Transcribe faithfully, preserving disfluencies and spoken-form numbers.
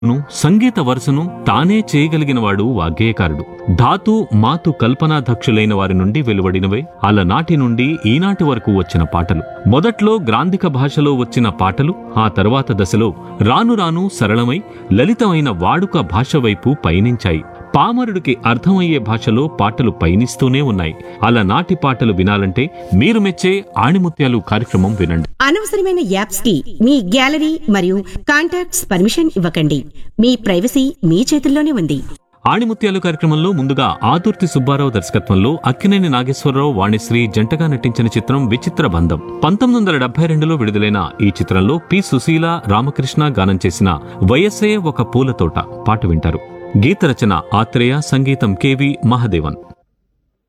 ను సంగీత వరుసను తానే చేయగలిగినవాడు వాగ్గేయకారుడు. ధాతు మాతు కల్పనాధక్షులైన వారి నుండి వెలువడినవే అలనాటి నుండి ఈనాటి వరకు వచ్చిన పాటలు. మొదట్లో గ్రాంధిక భాషలో వచ్చిన పాటలు ఆ తరువాత దశలో రాను రాను సరళమై లలితమైన వాడుక భాష వైపు పయనించాయి. పామరుడికి అర్థమయ్యే భాషలో పాటలు పయనిస్తూనే ఉన్నాయి. అలనాటి పాటలు వినాలంటే మీరు మెచ్చే ఆణిముత్యాలు కార్యక్రమం వినండి. అనవసరమైన యాప్స్ కి మీ గ్యాలరీ మరియు కాంటాక్ట్స్ పర్మిషన్ ఇవ్వకండి. మీ ప్రైవసీ మీ చేతుల్లోనే ఉంది. ఆణిముత్యాలు కార్యక్రమంలో ముందుగా ఆదుర్తి సుబ్బారావు దర్శకత్వంలో అక్కినేని నాగేశ్వరరావు, వాణిశ్రీ జంటగా నటించిన చిత్రం విచిత్ర బంధం. పంతొమ్మిది వందల డెబ్బై రెండులో విడుదలైన ఈ చిత్రంలో పి సుశీల, రామకృష్ణ గానం చేసిన వయస్సే ఒక పూలతోట పాట వింటారు. గీత రచన ఆత్రేయ, సంగీతం కెవి మహదేవన్.